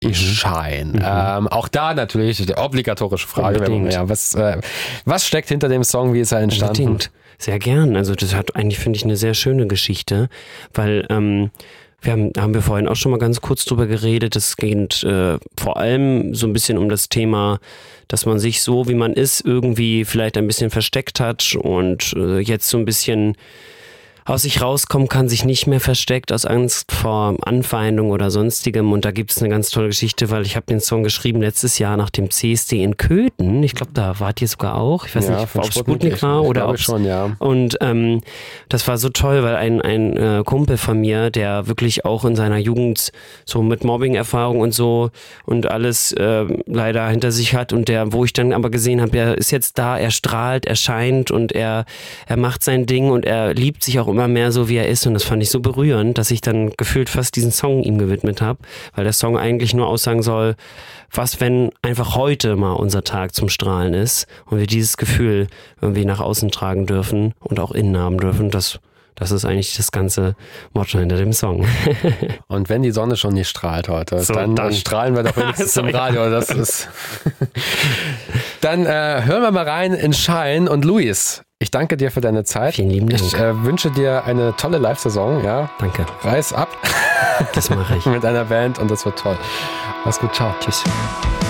Shine. Auch da natürlich die obligatorische Frage. Was steckt hinter dem Song? Wie ist er entstanden? Unbedingt. Sehr gern. Also das hat eigentlich, finde ich, eine sehr schöne Geschichte, weil haben wir vorhin auch schon mal ganz kurz drüber geredet. Es geht vor allem so ein bisschen um das Thema, dass man sich so, wie man ist, irgendwie vielleicht ein bisschen versteckt hat und jetzt so ein bisschen aus sich rauskommen kann, sich nicht mehr versteckt aus Angst vor Anfeindung oder sonstigem. Und da gibt es eine ganz tolle Geschichte, weil ich habe den Song geschrieben letztes Jahr nach dem CSD in Köthen. Ich glaube, da wart ihr sogar auch. Ich weiß nicht, ob es Sputnik war oder ob schon, ja. Und das war so toll, weil ein Kumpel von mir, der wirklich auch in seiner Jugend so mit Mobbing-Erfahrung und so und alles leider hinter sich hat und wo ich dann aber gesehen habe, er ist jetzt da, er strahlt, er scheint und er macht sein Ding und er liebt sich auch immer mehr so, wie er ist, und das fand ich so berührend, dass ich dann gefühlt fast diesen Song ihm gewidmet habe, weil der Song eigentlich nur aussagen soll, was, wenn einfach heute mal unser Tag zum Strahlen ist und wir dieses Gefühl irgendwie nach außen tragen dürfen und auch innen haben dürfen. Das ist eigentlich das ganze Motto hinter dem Song. Und wenn die Sonne schon nicht strahlt heute, so, dann strahlen wir doch wenigstens im Radio. Das ist dann hören wir mal rein in Shine. Und Luis, ich danke dir für deine Zeit. Vielen lieben Dank. Ich wünsche dir eine tolle Live-Saison. Ja? Danke. Reiß ab. Das mache ich. Mit deiner Band und das wird toll. Mach's gut. Ciao. Tschüss.